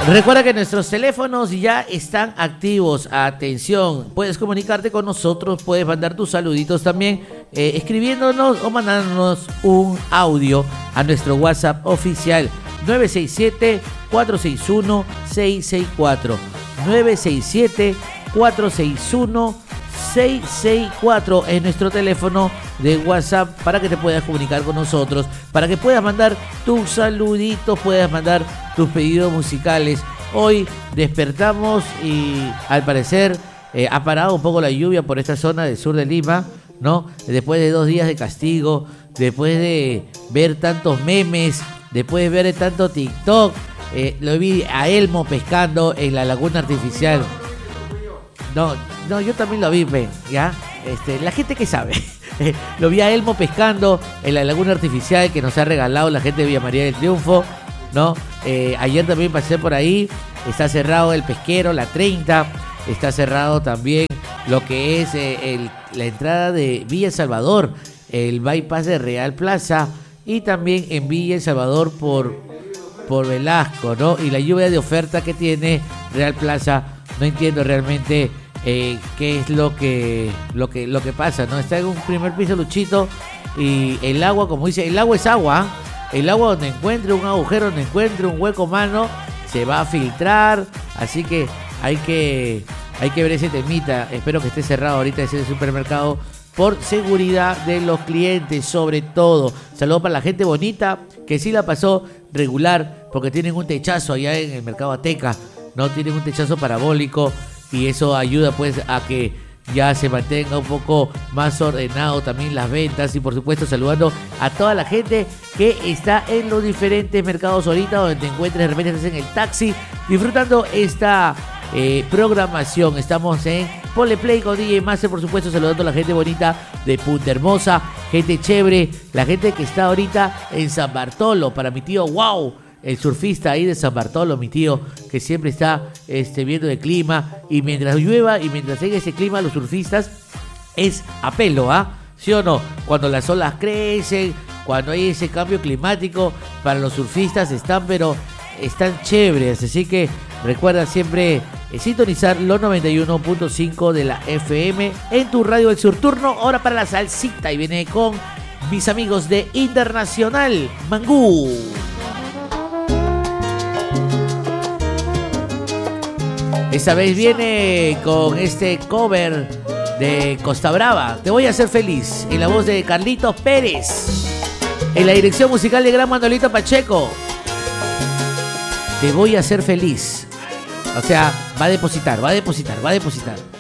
Recuerda que nuestros teléfonos ya están activos. Atención, puedes comunicarte con nosotros, puedes mandar tus saluditos también escribiéndonos o mandándonos un audio a nuestro WhatsApp oficial 967-461-664. 967-461-664 es nuestro teléfono de WhatsApp para que te puedas comunicar con nosotros, para que puedas mandar tus saluditos, puedas mandar tus pedidos musicales. Hoy despertamos y al parecer ha parado un poco la lluvia por esta zona del sur de Lima, ¿no? Después de 2 días de castigo, después de ver tantos memes, después de ver tanto TikTok, lo vi a Elmo pescando en la laguna artificial. No, yo también lo vi, ¿ya? La gente que sabe. Lo vi a Elmo pescando en la laguna artificial que nos ha regalado la gente de Villa María del Triunfo, ¿no? Ayer también pasé por ahí, está cerrado el pesquero, la 30, está cerrado también lo que es la entrada de Villa El Salvador, el bypass de Real Plaza y también en Villa El Salvador por Velasco, ¿no? Y la lluvia de oferta que tiene Real Plaza, no entiendo realmente qué es lo que pasa, ¿no? Está en un primer piso, Luchito, y el agua, como dice, el agua es agua, ¿eh? El agua donde encuentre un agujero, donde encuentre un hueco, mano, se va a filtrar, así que hay que ver ese temita. Espero que esté cerrado ahorita ese supermercado por seguridad de los clientes, sobre todo. Saludos para la gente bonita que sí la pasó regular, porque tienen un techazo allá en el mercado Ateca, no tienen un techazo parabólico y eso ayuda pues a que ya se mantenga un poco más ordenado también las ventas. Y por supuesto saludando a toda la gente que está en los diferentes mercados ahorita, donde te encuentres, de repente estás en el taxi disfrutando esta programación. Estamos en Ponle Play con DJ Master, por supuesto saludando a la gente bonita de Punta Hermosa, gente chévere, la gente que está ahorita en San Bartolo, para mi tío Wow, el surfista ahí de San Bartolo, mi tío, que siempre está viendo el clima. Y mientras llueva y mientras tenga ese clima, los surfistas es a pelo, ¿ah? ¿Sí o no? Cuando las olas crecen, cuando hay ese cambio climático, para los surfistas están chéveres. Así que recuerda siempre sintonizar los 91.5 de la FM en tu radio del sur. Turno ahora para la salsita y viene con mis amigos de Internacional Mangú. Esta vez viene con este cover de Costa Brava, Te voy a hacer feliz, en la voz de Carlitos Pérez, en la dirección musical de Gran Manolito Pacheco. Te voy a hacer feliz. O sea, va a depositar.